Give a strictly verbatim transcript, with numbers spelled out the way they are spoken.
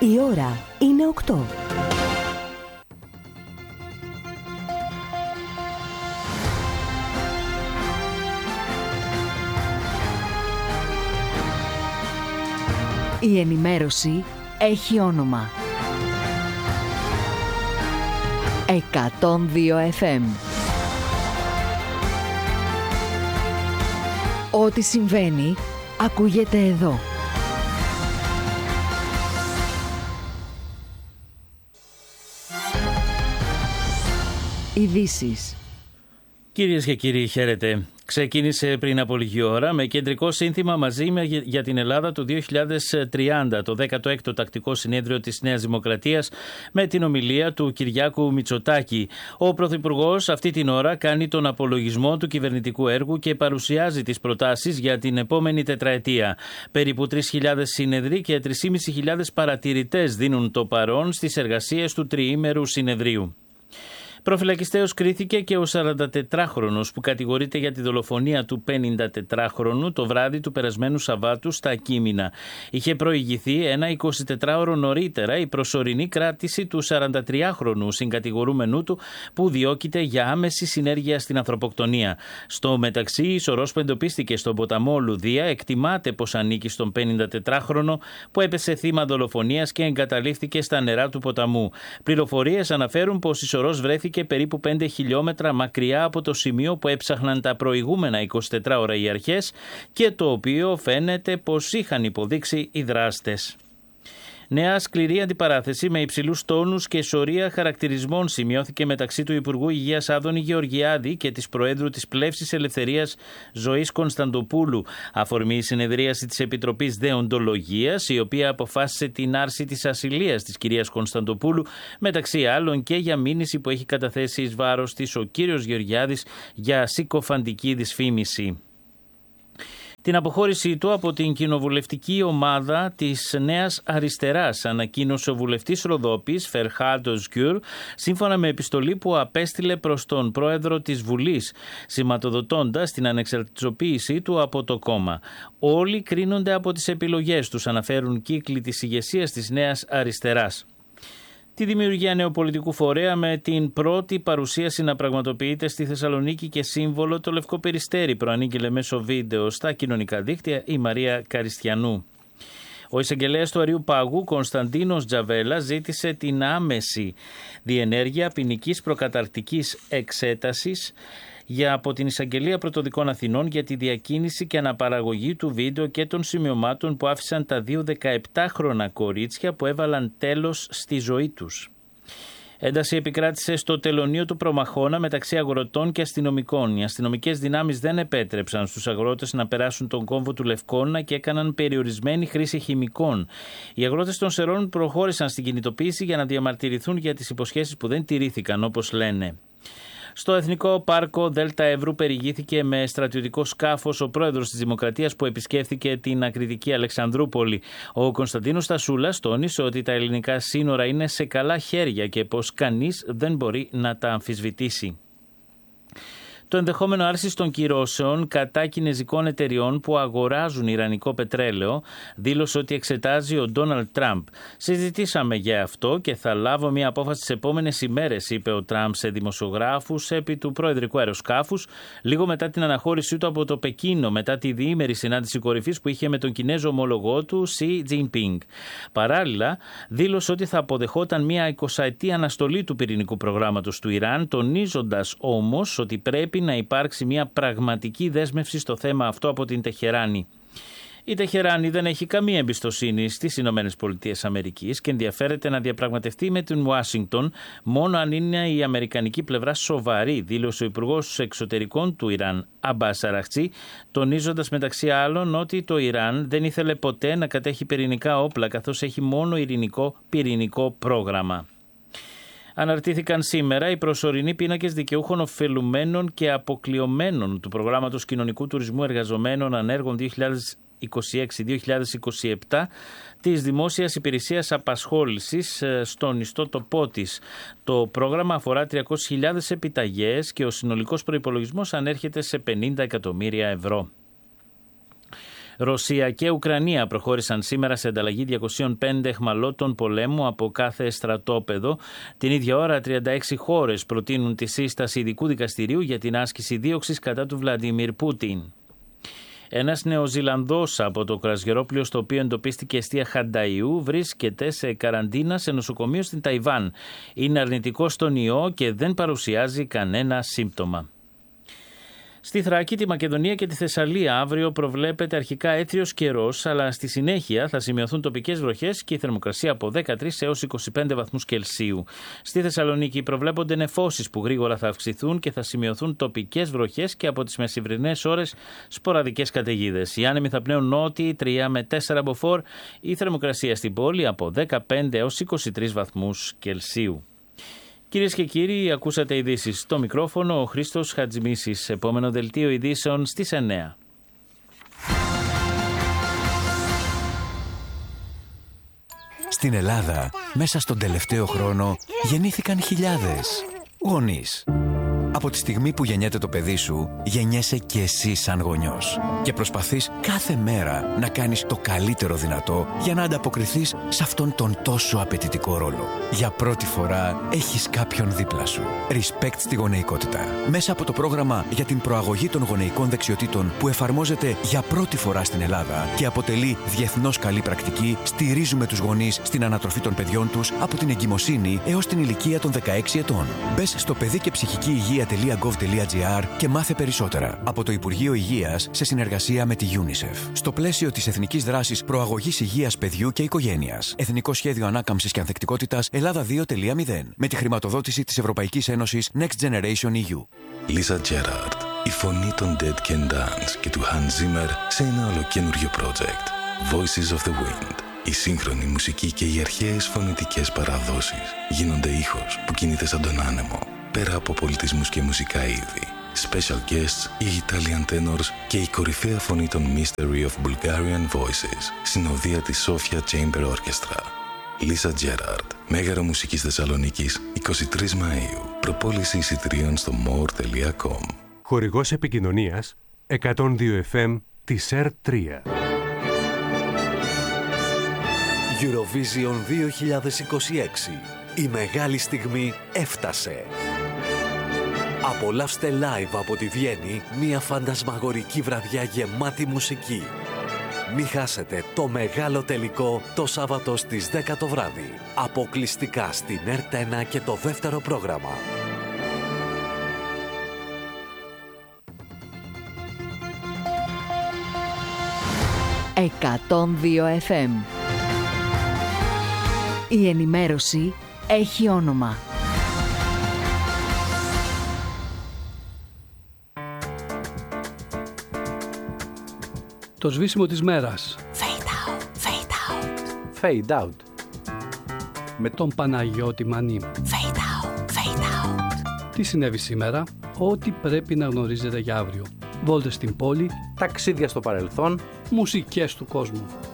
Η ώρα είναι οκτώ. Η ενημέρωση έχει όνομα. εκατόν δύο εφ εμ. Ό,τι συμβαίνει, ακούγεται εδώ. Ειδήσεις. Κυρίες και κύριοι, χαίρετε. Ξεκίνησε πριν από λίγη ώρα με κεντρικό σύνθημα «Μαζί για την Ελλάδα του δύο χιλιάδες τριάντα», το δέκατο έκτο τακτικό συνέδριο της Νέας Δημοκρατίας, με την ομιλία του Κυριάκου Μητσοτάκη. Ο Πρωθυπουργός αυτή την ώρα κάνει τον απολογισμό του κυβερνητικού έργου και παρουσιάζει τις προτάσεις για την επόμενη τετραετία. Περίπου τρεις χιλιάδες συνεδροί και τρεις χιλιάδες πεντακόσιοι παρατηρητές δίνουν το παρόν στις εργασίες του τριήμερου συνεδρίου. Προφυλακιστέως κρίθηκε και ο σαραντατετράχρονος που κατηγορείται για τη δολοφονία του πενηντατετράχρονου το βράδυ του περασμένου Σαββάτου στα Κείμηνα. Είχε προηγηθεί ένα εικοσιτετράωρο νωρίτερα η προσωρινή κράτηση του σαραντατριάχρονου συγκατηγορούμενου του που διώκεται για άμεση συνέργεια στην ανθρωποκτονία. Στο μεταξύ, η σωρός που εντοπίστηκε στον ποταμό Λουδία εκτιμάται πως ανήκει στον πενηντατετράχρονο που έπεσε θύμα δολοφονίας και εγκαταλείφθηκε στα νερά του ποταμού. Πληροφορίες αναφέρουν πως η σωρός βρέθηκε και περίπου πέντε χιλιόμετρα μακριά από το σημείο που έψαχναν τα προηγούμενα εικοσιτέσσερις ώρα οι αρχές και το οποίο φαίνεται πως είχαν υποδείξει οι δράστες. Νέα σκληρή αντιπαράθεση με υψηλούς τόνους και σωρία χαρακτηρισμών σημειώθηκε μεταξύ του Υπουργού Υγείας Άδωνη Γεωργιάδη και της Προέδρου της Πλεύσης Ελευθερίας Ζωής Κωνσταντοπούλου. Αφορμή η συνεδρίαση της Επιτροπής Δεοντολογίας, η οποία αποφάσισε την άρση της ασυλίας της κυρίας Κωνσταντοπούλου, μεταξύ άλλων και για μήνυση που έχει καταθέσει εις βάρος της ο κύριος Γεωργιάδης για συκοφαντική δυσφήμιση. Την αποχώρησή του από την κοινοβουλευτική ομάδα της Νέας Αριστεράς ανακοίνωσε ο βουλευτής Ροδόπης Φερχάντ Οσγκιουρ, σύμφωνα με επιστολή που απέστειλε προς τον πρόεδρο της Βουλής, σηματοδοτώντας την ανεξαρτησοποίησή του από το κόμμα. Όλοι κρίνονται από τις επιλογές τους, αναφέρουν κύκλοι της ηγεσίας της Νέας Αριστεράς. Τη δημιουργία νέου πολιτικού φορέα με την πρώτη παρουσίαση να πραγματοποιείται στη Θεσσαλονίκη και σύμβολο το Λευκό Περιστέρι προανήγγειλε μέσω βίντεο στα κοινωνικά δίκτυα η Μαρία Καριστιανού. Ο εισαγγελέας του Αριού Πάγου, Κωνσταντίνος Τζαβέλα, ζήτησε την άμεση διενέργεια ποινικής προκαταρκτικής εξέτασης για από την Εισαγγελία Πρωτοδικών Αθηνών για τη διακίνηση και αναπαραγωγή του βίντεο και των σημειωμάτων που άφησαν τα δύο δεκαεπτάχρονα κορίτσια που έβαλαν τέλος στη ζωή τους. Ένταση επικράτησε στο τελωνείο του Προμαχώνα μεταξύ αγροτών και αστυνομικών. Οι αστυνομικές δυνάμεις δεν επέτρεψαν στους αγρότες να περάσουν τον κόμβο του Λευκώνα και έκαναν περιορισμένη χρήση χημικών. Οι αγρότες των Σερών προχώρησαν στην κινητοποίηση για να διαμαρτυρηθούν για τις υποσχέσεις που δεν τηρήθηκαν, όπως λένε. Στο Εθνικό Πάρκο Δέλτα Εύρου περιηγήθηκε με στρατιωτικό σκάφος ο πρόεδρος της Δημοκρατίας που επισκέφθηκε την ακριτική Αλεξανδρούπολη. Ο Κωνσταντίνος Τασούλας τόνισε ότι τα ελληνικά σύνορα είναι σε καλά χέρια και πως κανείς δεν μπορεί να τα αμφισβητήσει. Το ενδεχόμενο άρσης των κυρώσεων κατά κινεζικών εταιριών που αγοράζουν ιρανικό πετρέλαιο δήλωσε ότι εξετάζει ο Ντόναλντ Τραμπ. Συζητήσαμε για αυτό και θα λάβω μια απόφαση τις επόμενες ημέρες, είπε ο Τραμπ σε δημοσιογράφους επί του προεδρικού αεροσκάφους, λίγο μετά την αναχώρησή του από το Πεκίνο, μετά τη διήμερη συνάντηση κορυφής που είχε με τον Κινέζο ομολογό του Σι Τζινπίνγκ. Παράλληλα, δήλωσε ότι θα αποδεχόταν μια εικοσαετή αναστολή του πυρηνικού προγράμματος του Ιράν, τονίζοντας όμως ότι πρέπει να υπάρξει μια πραγματική δέσμευση στο θέμα αυτό από την Τεχεράνη. Η Τεχεράνη δεν έχει καμία εμπιστοσύνη στις Ηνωμένες Πολιτείες Αμερικής και ενδιαφέρεται να διαπραγματευτεί με την Ουάσιγκτον μόνο αν είναι η αμερικανική πλευρά σοβαρή, δήλωσε ο Υπουργός Εξωτερικών του Ιράν, Αμπάς Αραχτσί, τονίζοντας μεταξύ άλλων ότι το Ιράν δεν ήθελε ποτέ να κατέχει πυρηνικά όπλα, καθώς έχει μόνο ειρηνικό πυρηνικό πρόγραμμα. Αναρτήθηκαν σήμερα οι προσωρινοί πίνακες δικαιούχων ωφελουμένων και αποκλειωμένων του προγράμματος κοινωνικού τουρισμού εργαζομένων ανέργων δύο χιλιάδες είκοσι έξι δύο χιλιάδες είκοσι επτά της Δημόσιας Υπηρεσίας Απασχόλησης στον ιστότοπό της. Το πρόγραμμα αφορά τριακόσιες χιλιάδες επιταγές και ο συνολικός προϋπολογισμός ανέρχεται σε πενήντα εκατομμύρια ευρώ. Ρωσία και Ουκρανία προχώρησαν σήμερα σε ανταλλαγή διακοσίων πέντε αιχμαλώτων πολέμου από κάθε στρατόπεδο. Την ίδια ώρα, τριάντα έξι χώρες προτείνουν τη σύσταση ειδικού δικαστηρίου για την άσκηση δίωξης κατά του Βλαντίμιρ Πούτιν. Ένας Νεοζηλανδός από το κρασγερόπλοιο στο οποίο εντοπίστηκε αιστεία Χανταϊού βρίσκεται σε καραντίνα σε νοσοκομείο στην Ταϊβάν. Είναι αρνητικός στον ιό και δεν παρουσιάζει κανένα σύμπτωμα. Στη Θράκη, τη Μακεδονία και τη Θεσσαλία αύριο προβλέπεται αρχικά έθριος καιρός, αλλά στη συνέχεια θα σημειωθούν τοπικές βροχές και η θερμοκρασία από δεκατρείς έως είκοσι πέντε βαθμούς Κελσίου. Στη Θεσσαλονίκη προβλέπονται νεφώσεις που γρήγορα θα αυξηθούν και θα σημειωθούν τοπικές βροχές και από τις μεσημβρινές ώρες σποραδικές καταιγίδες. Οι άνεμοι θα πνέουν νότιοι τρία με τέσσερα μποφόρ, η θερμοκρασία στην πόλη από δεκαπέντε έως είκοσι τρεις βαθμούς Κελσίου. Κυρίες και κύριοι, ακούσατε ειδήσεις στο μικρόφωνο, ο Χρήστος Χατζημίσης. Επόμενο δελτίο ειδήσεων στις εννέα. Στην Ελλάδα, μέσα στον τελευταίο χρόνο, γεννήθηκαν χιλιάδες γονείς. Από τη στιγμή που γεννιέται το παιδί σου, γεννιέσαι και εσύ σαν γονιός. Και προσπαθείς κάθε μέρα να κάνεις το καλύτερο δυνατό για να ανταποκριθείς σε αυτόν τον τόσο απαιτητικό ρόλο. Για πρώτη φορά έχεις κάποιον δίπλα σου. Respect στη γονεϊκότητα. Μέσα από το πρόγραμμα για την προαγωγή των γονεϊκών δεξιοτήτων που εφαρμόζεται για πρώτη φορά στην Ελλάδα και αποτελεί διεθνώς καλή πρακτική, στηρίζουμε τους γονείς στην ανατροφή των παιδιών τους από την εγκυμοσύνη έως την ηλικία των δεκαέξι ετών. Μπες στο παιδί και ψυχική υγεία .gov.gr και μάθε περισσότερα από το Υπουργείο Υγείας σε συνεργασία με τη UNICEF. Στο πλαίσιο της Εθνικής Δράσης Προαγωγής Υγείας Παιδιού και Οικογένειας. Εθνικό Σχέδιο Ανάκαμψης και Ανθεκτικότητας Ελλάδα δύο κόμμα μηδέν. Με τη χρηματοδότηση της Ευρωπαϊκής Ένωσης Next Generation ι γιου. Lisa Gerrard, η φωνή των Dead Can Dance και του Hans Zimmer σε ένα ολοκένουργιο project. Voices of the Wind. Η σύγχρονη μουσική και οι αρχαίες φωνητικές παραδόσεις γίνονται ήχος που κινείται σαν τον άνεμο. Πέρα από πολιτισμούς και μουσικά είδη, special guests, οι Italian tenors και η κορυφαία φωνή των Mystery of Bulgarian Voices, συνοδεία της Sofia Chamber Orchestra. Lisa Gerrard, Μέγαρο Μουσικής Θεσσαλονίκης, εικοστή τρίτη Μαΐου. Προπόληση εισιτηρίων στο more τελεία com. Χορηγός επικοινωνίας εκατόν δύο εφ εμ της ερ τρία. Eurovision δύο χιλιάδες είκοσι έξι. Η μεγάλη στιγμή έφτασε. Απολαύστε live από τη Βιέννη μια φαντασμαγορική βραδιά γεμάτη μουσική. Μη χάσετε το μεγάλο τελικό το Σάββατο στις δέκα το βράδυ. Αποκλειστικά στην ΕΡΤ ένα και το δεύτερο πρόγραμμα. εκατόν δύο εφ εμ. Η ενημέρωση έχει όνομα. Το σβήσιμο της μέρας. Fade out, fade out. Fade out. Με τον Παναγιώτη Μανή. Fade out, fade out. Τι συνέβη σήμερα, ό,τι πρέπει να γνωρίζετε για αύριο. Βόλτες στην πόλη, Ταξίδια στο παρελθόν, μουσικές του κόσμου.